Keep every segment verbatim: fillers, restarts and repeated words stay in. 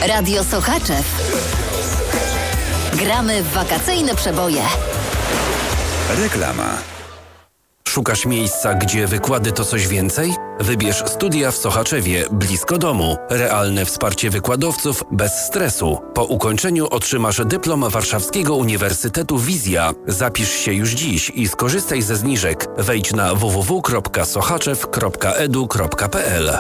Radio Sochaczew. Gramy w wakacyjne przeboje. Reklama. Szukasz miejsca, gdzie wykłady to coś więcej? Wybierz studia w Sochaczewie, blisko domu. Realne wsparcie wykładowców bez stresu. Po ukończeniu otrzymasz dyplom Warszawskiego Uniwersytetu Wizja. Zapisz się już dziś i skorzystaj ze zniżek. Wejdź na w w w kropka sochaczew kropka e d u kropka p l.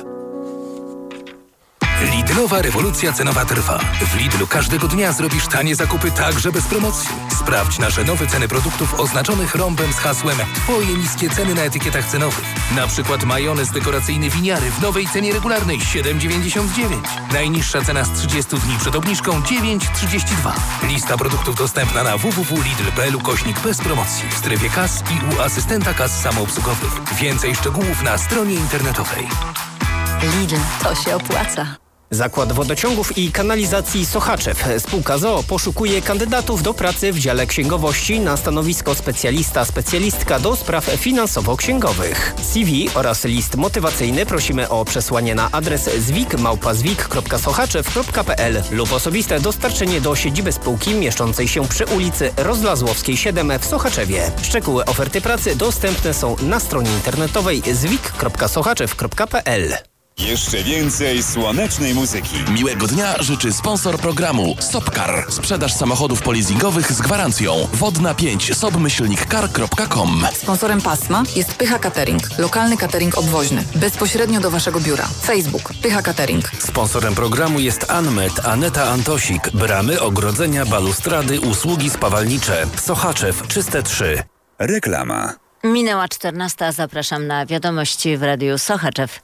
Lidlowa rewolucja cenowa trwa. W Lidlu każdego dnia zrobisz tanie zakupy także bez promocji. Sprawdź nasze nowe ceny produktów oznaczonych rąbem z hasłem Twoje niskie ceny na etykietach cenowych. Na przykład majonez dekoracyjny Winiary w nowej cenie regularnej siedem dziewięćdziesiąt dziewięć. Najniższa cena z trzydziestu dni przed obniżką dziewięć trzydzieści dwa. Lista produktów dostępna na w w w kropka lidl kropka p l ukośnik bez promocji w strefie kas i u asystenta kas samoobsługowych. Więcej szczegółów na stronie internetowej. Lidl, to się opłaca. Zakład Wodociągów i Kanalizacji Sochaczew, spółka z o o, poszukuje kandydatów do pracy w dziale księgowości na stanowisko specjalista-specjalistka do spraw finansowo-księgowych. C V oraz list motywacyjny prosimy o przesłanie na adres zwik małpa zwik kropka sochaczew kropka p l lub osobiste dostarczenie do siedziby spółki mieszczącej się przy ulicy Rozlazłowskiej siedem w Sochaczewie. Szczegóły oferty pracy dostępne są na stronie internetowej zwik kropka sochaczew kropka p l. Jeszcze więcej słonecznej muzyki. Miłego dnia życzy sponsor programu Sopcar. Sprzedaż samochodów polizingowych z gwarancją. Wodna pięć sobmyślnik car kropka com. Sponsorem pasma jest Pycha Catering. Lokalny catering obwoźny. Bezpośrednio do Waszego biura. Facebook Pycha Catering. Sponsorem programu jest Anmet, Aneta Antosik. Bramy, ogrodzenia, balustrady, usługi spawalnicze. Sochaczew Czyste trzy. Reklama. Minęła czternasta. Zapraszam na wiadomości w Radiu Sochaczew.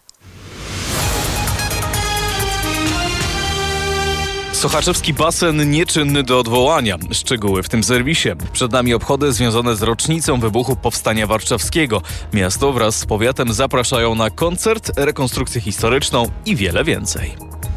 Sochaczewski basen nieczynny do odwołania. Szczegóły w tym serwisie. Przed nami obchody związane z rocznicą wybuchu Powstania Warszawskiego. Miasto wraz z powiatem zapraszają na koncert, rekonstrukcję historyczną i wiele więcej.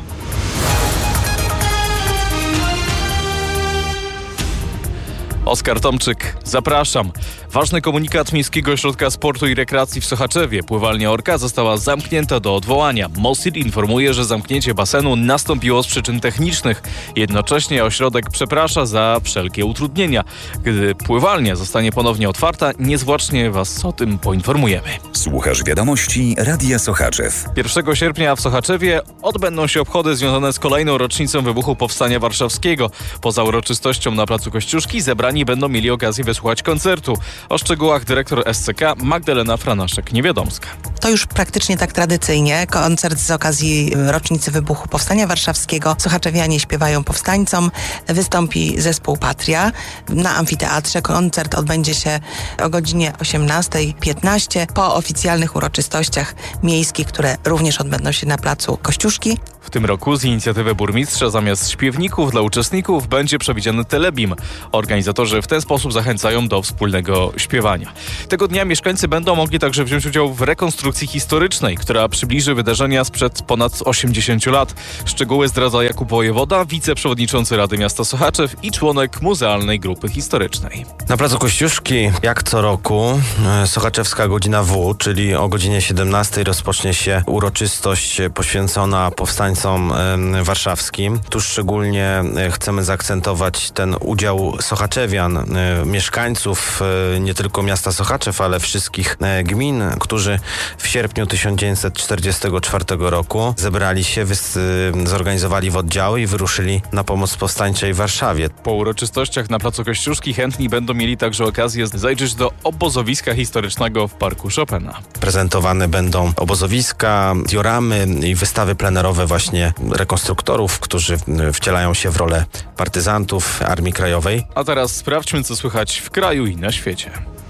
Oskar Tomczyk, zapraszam. Ważny komunikat Miejskiego Ośrodka Sportu i Rekreacji w Sochaczewie. Pływalnia Orka została zamknięta do odwołania. MOSIR informuje, że zamknięcie basenu nastąpiło z przyczyn technicznych. Jednocześnie ośrodek przeprasza za wszelkie utrudnienia. Gdy pływalnia zostanie ponownie otwarta, niezwłocznie Was o tym poinformujemy. Słuchasz wiadomości Radia Sochaczew. pierwszego sierpnia w Sochaczewie odbędą się obchody związane z kolejną rocznicą wybuchu Powstania Warszawskiego. Poza uroczystością na placu Kościuszki zebrani będą mieli okazję wysłuchać koncertu. O szczegółach dyrektor S C K Magdalena Franaszek-Niewiadomska. To już praktycznie tak tradycyjnie. Koncert z okazji rocznicy wybuchu Powstania Warszawskiego. Sochaczewianie śpiewają powstańcom. Wystąpi zespół Patria na amfiteatrze. Koncert odbędzie się o godzinie osiemnasta piętnaście po oficjalnych uroczystościach miejskich, które również odbędą się na placu Kościuszki. W tym roku z inicjatywy burmistrza zamiast śpiewników dla uczestników będzie przewidziany telebim. Organizatorzy w ten sposób zachęcają do wspólnego śpiewania. Tego dnia mieszkańcy będą mogli także wziąć udział w rekonstrukcji historycznej, która przybliży wydarzenia sprzed ponad osiemdziesięciu lat. Szczegóły zdradza Jakub Wojewoda, wiceprzewodniczący Rady Miasta Sochaczew i członek Muzealnej Grupy Historycznej. Na placu Kościuszki, jak co roku, sochaczewska godzina W, czyli o godzinie siedemnastej rozpocznie się uroczystość poświęcona powstańcom warszawskim. Tu szczególnie chcemy zaakcentować ten udział sochaczewian, mieszkańców nie tylko miasta Sochaczew, ale wszystkich gmin, którzy w sierpniu tysiąc dziewięćset czterdziestego czwartego roku zebrali się, wys- zorganizowali w oddziały i wyruszyli na pomoc powstańczej w Warszawie. Po uroczystościach na placu Kościuszki chętni będą mieli także okazję zajrzeć do obozowiska historycznego w Parku Chopina. Prezentowane będą obozowiska, dioramy i wystawy plenerowe właśnie rekonstruktorów, którzy wcielają się w rolę partyzantów Armii Krajowej. A teraz sprawdźmy, co słychać w kraju i na świecie.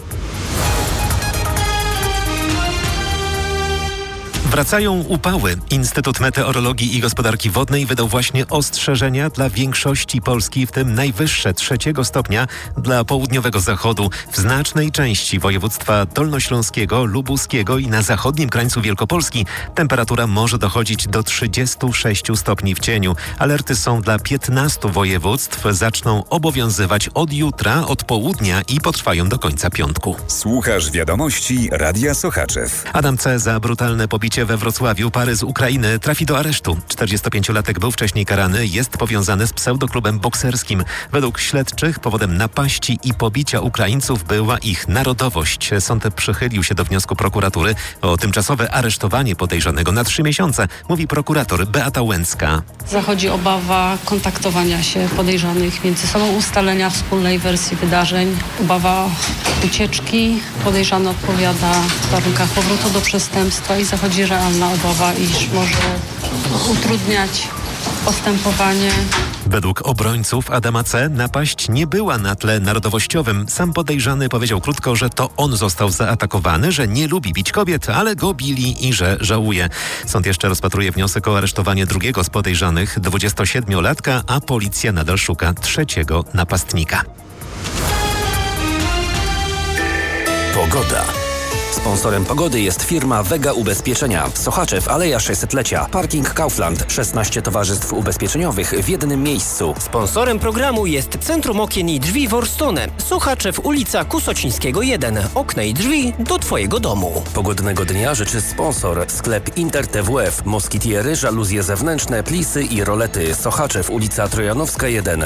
Wracają upały. Instytut Meteorologii i Gospodarki Wodnej wydał właśnie ostrzeżenia dla większości Polski, w tym najwyższe trzeciego stopnia dla południowego zachodu. W znacznej części województwa dolnośląskiego, lubuskiego i na zachodnim krańcu Wielkopolski temperatura może dochodzić do trzydziestu sześciu stopni w cieniu. Alerty są dla piętnastu województw. Zaczną obowiązywać od jutra, od południa i potrwają do końca piątku. Słuchasz wiadomości Radia Sochaczew. Adam C. za brutalne pobicie Sądzie we Wrocławiu pary z Ukrainy trafi do aresztu. czterdziestopięciolatek był wcześniej karany, jest powiązany z pseudoklubem bokserskim. Według śledczych powodem napaści i pobicia Ukraińców była ich narodowość. Sąd przychylił się do wniosku prokuratury o tymczasowe aresztowanie podejrzanego na trzy miesiące, mówi prokurator Beata Łęcka. Zachodzi obawa kontaktowania się podejrzanych między sobą, ustalenia wspólnej wersji wydarzeń, obawa ucieczki. Podejrzany odpowiada w warunkach powrotu do przestępstwa i zachodzi realna obawa, iż może utrudniać postępowanie. Według obrońców Adama C. napaść nie była na tle narodowościowym. Sam podejrzany powiedział krótko, że to on został zaatakowany, że nie lubi bić kobiet, ale go bili i że żałuje. Sąd jeszcze rozpatruje wniosek o aresztowanie drugiego z podejrzanych, dwudziestosiedmiolatka, a policja nadal szuka trzeciego napastnika. Pogoda. Sponsorem pogody jest firma Vega Ubezpieczenia. Sochaczew, Aleja sześćsetlecia. Parking Kaufland. szesnaście towarzystw ubezpieczeniowych w jednym miejscu. Sponsorem programu jest Centrum Okien i Drzwi Worstone. Sochaczew, ulica Kusocińskiego jeden. Okna i drzwi do Twojego domu. Pogodnego dnia życzy sponsor. Sklep Inter T W F. Moskitiery, żaluzje zewnętrzne, plisy i rolety. Sochaczew, ulica Trojanowska jeden.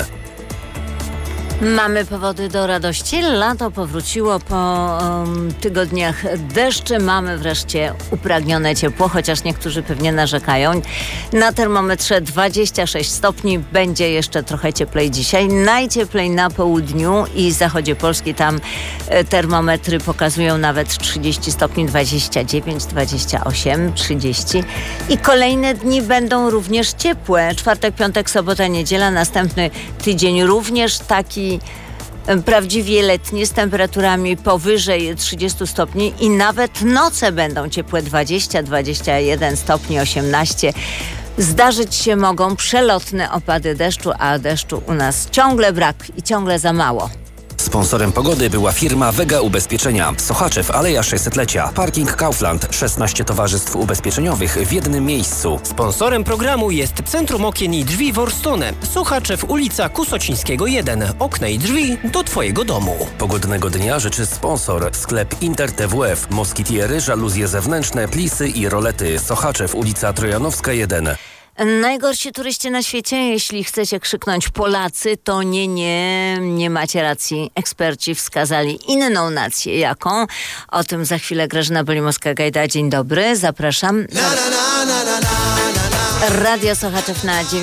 Mamy powody do radości. Lato powróciło po um, tygodniach deszczy. Mamy wreszcie upragnione ciepło, chociaż niektórzy pewnie narzekają. Na termometrze dwadzieścia sześć stopni. Będzie jeszcze trochę cieplej dzisiaj. Najcieplej na południu i zachodzie Polski. Tam e, termometry pokazują nawet trzydzieści stopni, dwadzieścia dziewięć, dwadzieścia osiem, trzydzieści. I kolejne dni będą również ciepłe. Czwartek, piątek, sobota, niedziela. Następny tydzień również taki prawdziwie letnie z temperaturami powyżej trzydziestu stopni i nawet noce będą ciepłe, dwadzieścia, dwadzieścia jeden stopni, osiemnaście. Zdarzyć się mogą przelotne opady deszczu, a deszczu u nas ciągle brak i ciągle za mało. Sponsorem pogody była firma Vega Ubezpieczenia. Sochaczew, Aleja sześćsetlecia. Parking Kaufland. szesnaście towarzystw ubezpieczeniowych w jednym miejscu. Sponsorem programu jest Centrum Okien i Drzwi Worstone. Sochaczew, ulica Kusocińskiego jeden. Okna i drzwi do Twojego domu. Pogodnego dnia życzy sponsor. Sklep Inter T W F. Moskitiery, żaluzje zewnętrzne, plisy i rolety. Sochaczew, ulica Trojanowska jeden. Najgorsi turyści na świecie, jeśli chcecie krzyknąć Polacy, to nie, nie, nie macie racji. Eksperci wskazali inną nację. Jaką? O tym za chwilę Grażyna Bolimowska-Gajda. Dzień dobry, zapraszam. Radio Sochaczew na